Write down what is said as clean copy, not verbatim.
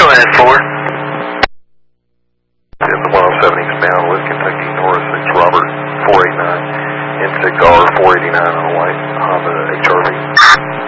at 4. In the 107 eastbound with Kentucky North, 6 Robert 489, N6R 489 on a white Honda HRV.